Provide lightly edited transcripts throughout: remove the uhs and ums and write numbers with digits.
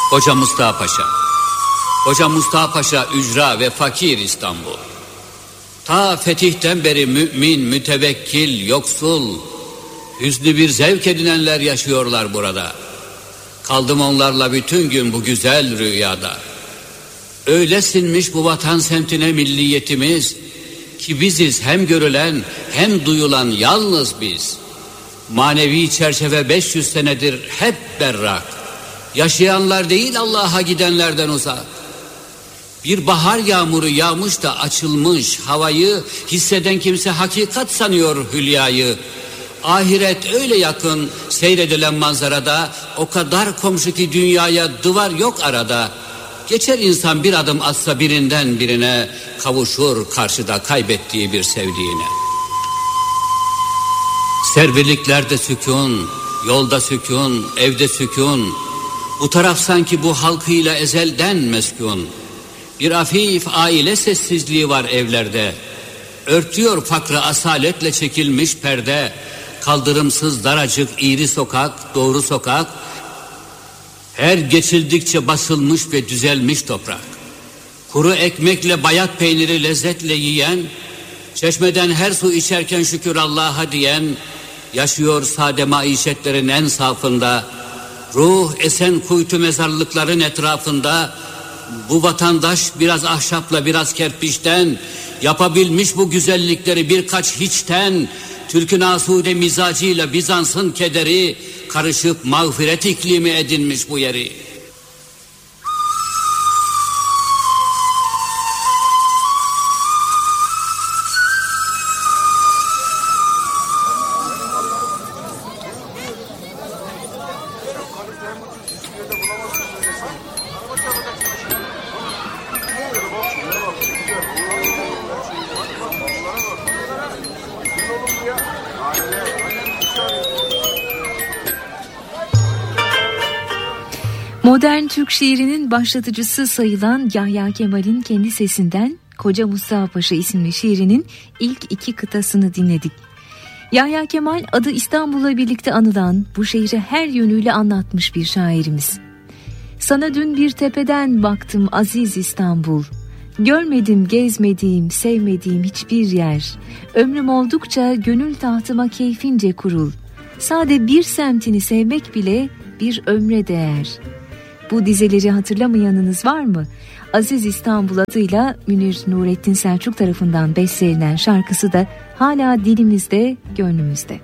Hoca Mustafa Paşa. Hoca Mustafa Paşa ücra ve fakir İstanbul. Ta fetihten beri mümin, mütevekkil, yoksul, hüznü bir zevk edinenler yaşıyorlar burada. Kaldım onlarla bütün gün bu güzel rüyada. Öyle sinmiş bu vatan semtine milliyetimiz ki biziz hem görülen hem duyulan yalnız biz. Manevi çerçeve 500 senedir hep berrak. Yaşayanlar değil Allah'a gidenlerden uzak. Bir bahar yağmuru yağmış da açılmış havayı, hisseden kimse hakikat sanıyor hülyayı. Ahiret öyle yakın seyredilen manzarada, o kadar komşu ki dünyaya duvar yok arada. Geçer insan bir adım atsa birinden birine, kavuşur karşıda kaybettiği bir sevdiğine. Serviliklerde sükun, yolda sükun, evde sükun. Bu taraf sanki bu halkıyla ezelden meskun. Bir hafif aile sessizliği var evlerde. Örtüyor fakrı asaletle çekilmiş perde. Kaldırımsız daracık iğri sokak, doğru sokak. Her geçildikçe basılmış ve düzelmiş toprak. Kuru ekmekle bayat peyniri lezzetle yiyen, çeşmeden her su içerken şükür Allah'a diyen, yaşıyor sade maişetlerin en safında. Ruh esen kuytu mezarlıkların etrafında. Bu vatandaş biraz ahşapla biraz kerpiçten yapabilmiş bu güzellikleri birkaç hiçten. Türk'ün asude mizacıyla Bizans'ın kederi karışıp mağfiret iklimi edinmiş bu yeri. Modern Türk şiirinin başlatıcısı sayılan Yahya Kemal'in kendi sesinden Koca Mustafa Paşa isimli şiirinin ilk 2 kıtasını dinledik. Yahya Kemal adı İstanbul'la birlikte anılan, bu şehri her yönüyle anlatmış bir şairimiz. Sana dün bir tepeden baktım aziz İstanbul. Görmedim, gezmediğim, sevmediğim hiçbir yer. Ömrüm oldukça gönül tahtıma keyfince kurul. Sade bir semtini sevmek bile bir ömre değer. Bu dizeleri hatırlamayanınız var mı? Aziz İstanbul adıyla Münir Nurettin Selçuk tarafından bestelenen şarkısı da hala dilimizde, gönlümüzde.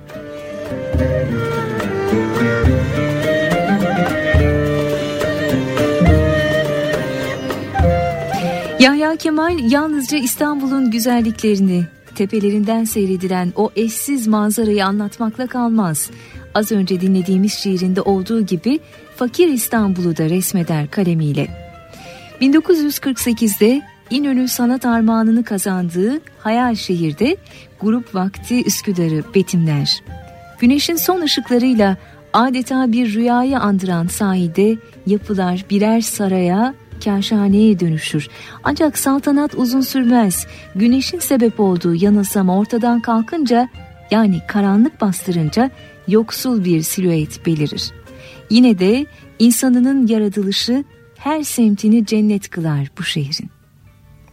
Yahya Kemal yalnızca İstanbul'un güzelliklerini, tepelerinden seyredilen o eşsiz manzarayı anlatmakla kalmaz. Az önce dinlediğimiz şiirinde olduğu gibi fakir İstanbul'u da resmeder kalemiyle. 1948'de İnönü Sanat Armağanı'nı kazandığı Hayal Şehir'de grup vakti Üsküdar'ı betimler. Güneşin son ışıklarıyla adeta bir rüyayı andıran sahilde yapılar birer saraya, kâşhaneye dönüşür. Ancak saltanat uzun sürmez. Güneşin sebep olduğu yanılsama ortadan kalkınca, yani karanlık bastırınca yoksul bir silüet belirir. Yine de insanının yaratılışı her semtini cennet kılar bu şehrin.